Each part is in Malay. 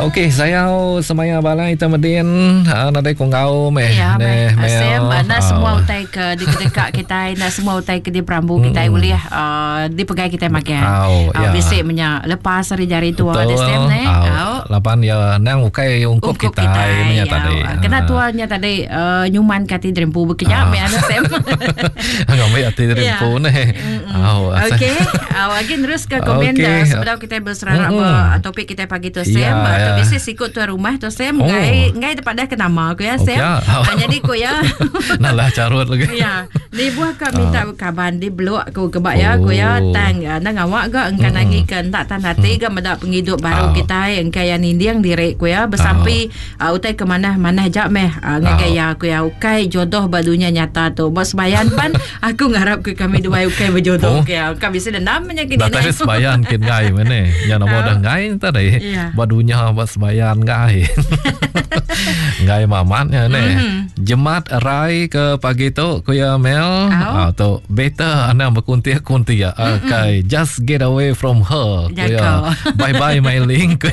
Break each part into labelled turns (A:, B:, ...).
A: Okey, saya semaya balai temedin nadai kong gau meh.
B: Ya, Sam, na semua utai ke di dekat kita, na semua utai ke di perambu kita boleh di pegai kita makan. Bisik menya lepas hari jari tu ada Sam ne.
A: Lapan ya nang ukai ungkup kita menya tadi.
B: Kena tuanya tadi nyuman kati drempu bekerja me ana Sam.
A: Enggak mai ati drempu ne.
B: Okey. Lagi terus ke komen sebelum kita berserang topik kita pagi tu Sam. Tu bisik sikut tu rumah tu Sam ngai dapat dah ke nama aku ya Sam. Jadi ko ya
A: nalah carut lagi.
B: Ya, ni buah ka minta kaban di blok aku kebak ya ko ya tang nang awak ga engkan lagi ke tak tanati ga meda penghidup baru kita engkai yang indiang direk ko ya bersampai utai ke mana jak meh ngagai ya ko ya ukai jodoh badunya nyata tu bos bayan pan aku ngarap ke kami dua ukai berjodoh ke ya ka bisa dendam menyakit ni.
A: Datai bayan kin ngai mene ya nama dah ngai tadi badunya bos bayan ngai. Ngai mamatnya ne. Jemat rai ke pagi tu kuya Mel tu better ana berkunti okay just get away from her kuya bye bye my link.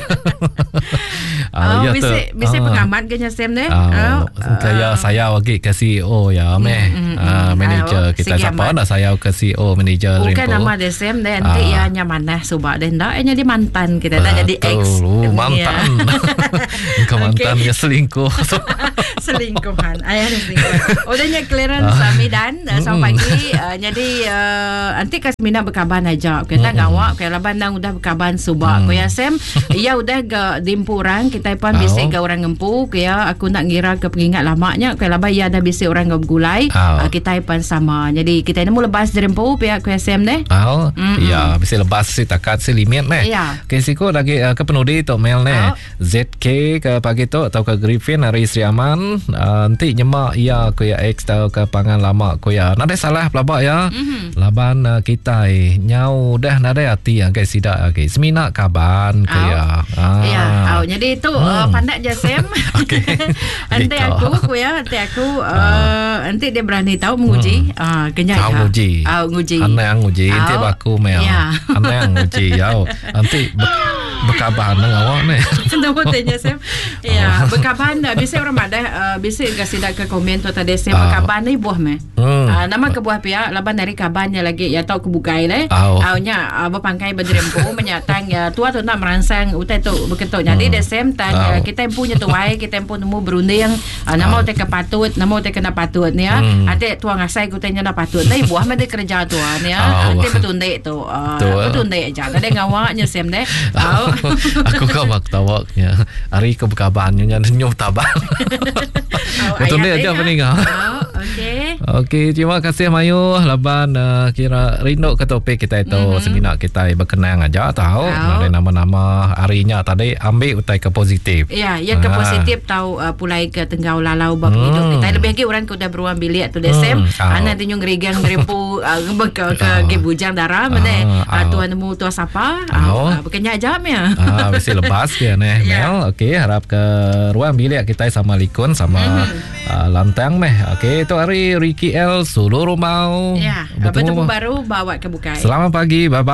B: Bisa pengamat ke Sam ne.
A: Kaya saya bagi ke CEO ya manager kita siapa dah saya ke CEO manager
B: Rimpo. Bukan nama dia Sam dan nanti ya nyamanah subak dan dah jadi mantan kita dah jadi ex
A: mantan. Kau mantannya selingkuh.
B: Selingkuhan ayah selingkuhan. Udahnya clearance Midan sampai pagi jadi nanti Kasmina berkaban aja kita ngawak kalau bandang udah berkaban subak ko ya Sam ya udah ke dimpu orang kita pun bisik ke orang ngempu ya aku nak ngira ke pengingat lamanya kalau ya ada bisik orang gulai kita pun sama jadi kita ni mau lepas dempu pihak ko Sam ne
A: ya bisik lepas si takat si limit ne kesiko lagi ke penudi to Mel ne ZK ke pagi tu atau ke Griffin hari Sri Aman nanti nyemak ya ko ya ex tau ke pangan lama ko ya nada salah pelabak ya laban kita nyau dah nada hati yang ke sidak ke semina kaban ke ya
B: jadi itu pandai je Sam. Nanti aku nanti dia berani tahu menguji kenyang nguji
A: aneh yang nguji nanti baku Mel aneh yang nguji nanti berkabar dengan awak ni.
B: Kenapa tanya Sam? Ya, berkabar bisa orang ada bisa kasih dak ke komen tu tadi Sam berkabar ni buah me. Nama ke buah pihak laban dari kabarnya lagi ya tahu kebukai le. Nya berpangkai berdrempu menyatang ya tua tu nak merangsang utai tu beketuk. Jadi the same time kita yang punya tu wai kita yang pun nemu berunding nama utai ke patut, nama utai kena patut ni ya. Ade tua ngasai kutanya nak patut. Tapi buah me kerja tu ni ya. Ade betundek tu. Betundek aja. Ada ngawaknya Sam deh.
A: Aku kau maktawaknya hari keberkabaannya nyum tabang. Betul ni aja peninggal. Okey, terima kasih Mayu laban kira rindu ke topik kita itu seminar kita berkenang aja tahu ada nama-nama harinya tadi ambil utai ke positif. Ya
B: ke positif tahu pulai ke tenggau lalau bab hidup kita lebih lagi orang sudah beruang bilik tu desem ana tinjung gerigang drempu ke bujang darah mana tuan nemu tuan siapa berkenyak jam ya.
A: Mesti lepas dia ni Mel. Okey, harap ke ruang bilik kita sama Likun sama Lantang meh. Okey, itu hari Ricky L Sulu Rumau.
B: Bertemu baru bawa ke bukai.
A: Selamat pagi. Bye bye.